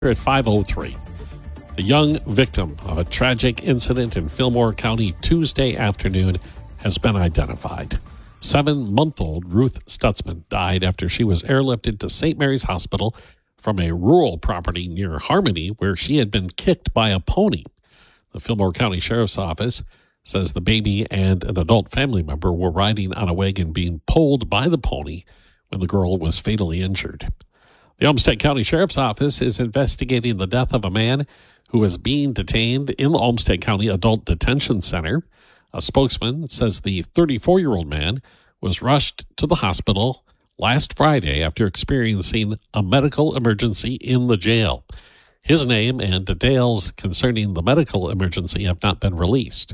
at 5:03. The young victim of a tragic incident in Fillmore County Tuesday afternoon has been identified. 7-month-old Ruth Stutzman died after she was airlifted to St. Mary's Hospital from a rural property near Harmony where she had been kicked by a pony. The Fillmore County Sheriff's Office says the baby and an adult family member were riding on a wagon being pulled by the pony when the girl was fatally injured. The Olmsted County Sheriff's Office is investigating the death of a man who is being detained in the Olmsted County Adult Detention Center. A spokesman says the 34-year-old man was rushed to the hospital last Friday after experiencing a medical emergency in the jail. His name and details concerning the medical emergency have not been released.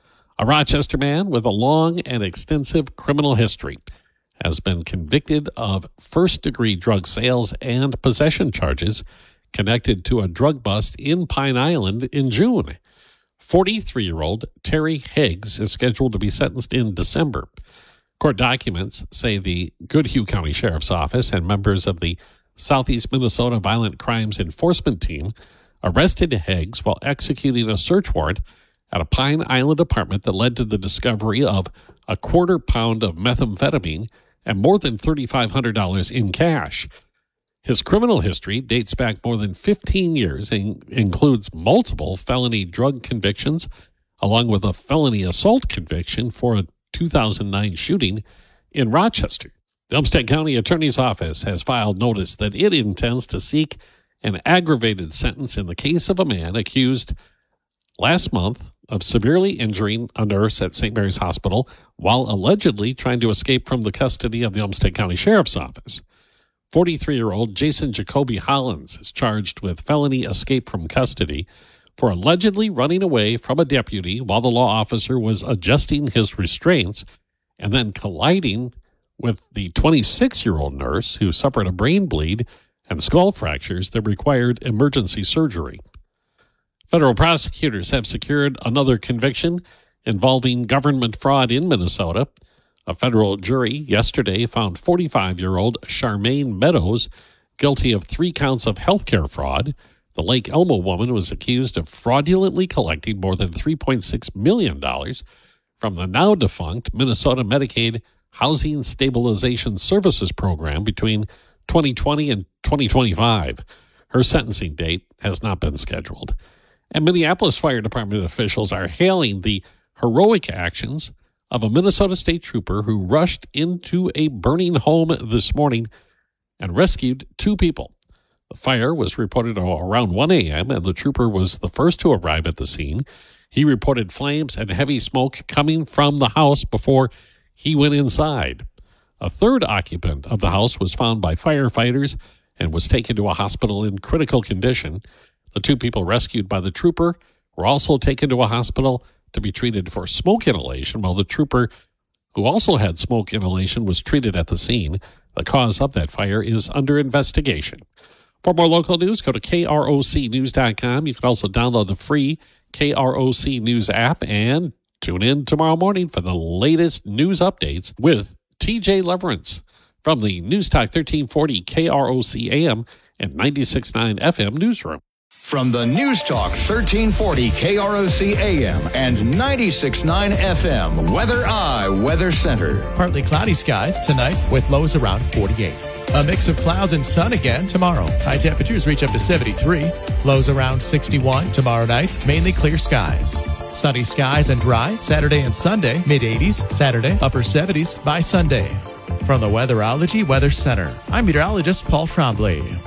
A Rochester man with a long and extensive criminal history has been convicted of first-degree drug sales and possession charges connected to a drug bust in Pine Island in June. 43-year-old Terry Higgs is scheduled to be sentenced in December. Court documents say the Goodhue County Sheriff's Office and members of the Southeast Minnesota Violent Crimes Enforcement Team arrested Higgs while executing a search warrant at a Pine Island apartment that led to the discovery of a quarter pound of methamphetamine and more than $3,500 in cash. His criminal history dates back more than 15 years and includes multiple felony drug convictions, along with a felony assault conviction for a 2009 shooting in Rochester. The Olmsted County Attorney's Office has filed notice that it intends to seek an aggravated sentence in the case of a man accused last month of severely injuring a nurse at St. Mary's Hospital while allegedly trying to escape from the custody of the Olmsted County Sheriff's Office. 43-year-old Jason Jacoby Hollins is charged with felony escape from custody for allegedly running away from a deputy while the law officer was adjusting his restraints and then colliding with the 26-year-old nurse who suffered a brain bleed and skull fractures that required emergency surgery. Federal prosecutors have secured another conviction involving government fraud in Minnesota. A federal jury yesterday found 45-year-old Charmaine Meadows guilty of 3 counts of healthcare fraud. The Lake Elmo woman was accused of fraudulently collecting more than $3.6 million from the now-defunct Minnesota Medicaid Housing Stabilization Services Program between 2020 and 2025. Her sentencing date has not been scheduled. And Minneapolis Fire Department officials are hailing the heroic actions of a Minnesota state trooper who rushed into a burning home this morning and rescued 2 people. The fire was reported around 1 a.m., and the trooper was the first to arrive at the scene. He reported flames and heavy smoke coming from the house before he went inside. A third occupant of the house was found by firefighters and was taken to a hospital in critical condition. The 2 people rescued by the trooper were also taken to a hospital to be treated for smoke inhalation, while the trooper, who also had smoke inhalation, was treated at the scene. The cause of that fire is under investigation. For more local news, go to krocnews.com. You can also download the free KROC News app and tune in tomorrow morning for the latest news updates with TJ Leverance from the News Talk 1340 KROC AM and 96.9 FM newsroom. From the News Talk 1340 KROC AM and 96.9 FM Weather Center. Partly cloudy skies tonight with lows around 48. A mix of clouds and sun again tomorrow. High temperatures reach up to 73. Lows around 61 tomorrow night. Mainly clear skies. Sunny skies and dry Saturday and Sunday. Mid-80s Saturday. Upper 70s by Sunday. From the Weatherology Weather Center, I'm meteorologist Paul Trombley.